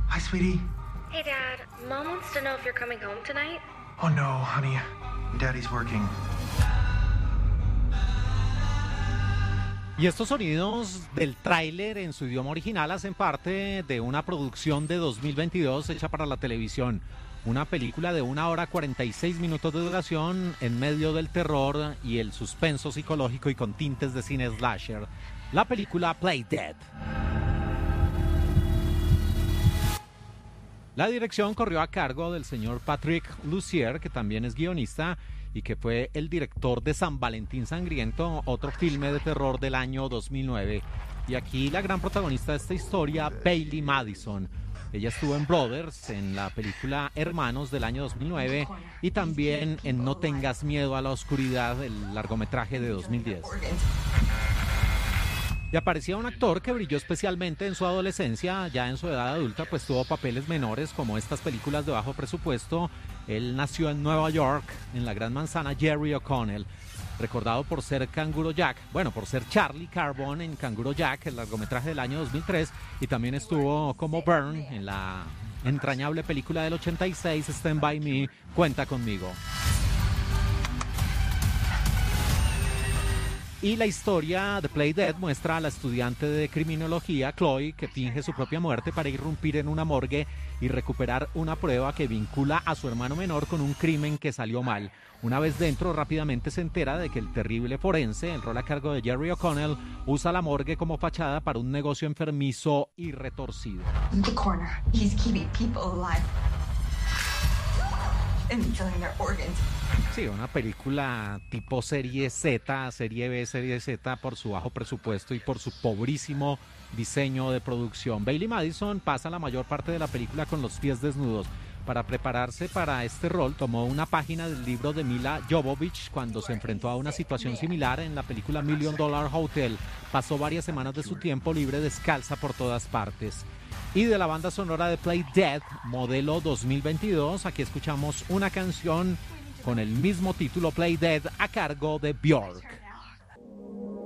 Hi, sweetie. Hey, Dad. Mom wants to know if you're coming home tonight. Oh, no, honey. Daddy's working. Y estos sonidos del tráiler en su idioma original hacen parte de una producción de 2022 hecha para la televisión. Una película de 1 hora 46 minutos de duración en medio del terror y el suspenso psicológico y con tintes de cine slasher. La película Play Dead. La dirección corrió a cargo del señor Patrick Lussier, que también es guionista y que fue el director de San Valentín Sangriento, otro filme de terror del año 2009. Y aquí la gran protagonista de esta historia, Bailey Madison. Ella estuvo en Brothers, en la película Hermanos del año 2009 y también en No tengas miedo a la oscuridad, el largometraje de 2010. Y aparecía un actor que brilló especialmente en su adolescencia. Ya en su edad adulta pues tuvo papeles menores como estas películas de bajo presupuesto. Él nació en Nueva York, en la Gran Manzana. Jerry O'Connell, recordado por ser Canguro Jack, bueno, por ser Charlie Carbone en Canguro Jack, el largometraje del año 2003, y también estuvo como Burn en la entrañable película del 86, Stand By Me, Cuenta Conmigo. Y la historia de Play Dead muestra a la estudiante de criminología, Chloe, que finge su propia muerte para irrumpir en una morgue y recuperar una prueba que vincula a su hermano menor con un crimen que salió mal. Una vez dentro, rápidamente se entera de que el terrible forense, el rol a cargo de Jerry O'Connell, usa la morgue como fachada para un negocio enfermizo y retorcido. In the corner, he's keeping people alive and selling their organs. Sí, una película tipo serie Z, serie B, serie Z, por su bajo presupuesto y por su pobrísimo diseño de producción. Bailey Madison pasa la mayor parte de la película con los pies desnudos. Para prepararse para este rol, tomó una página del libro de Mila Jovovich cuando se enfrentó a una situación similar en la película $1 Million Hotel. Pasó varias semanas de su tiempo libre descalza por todas partes. Y de la banda sonora de Play Dead, modelo 2022, aquí escuchamos una canción con el mismo título, Play Dead, a cargo de Björk.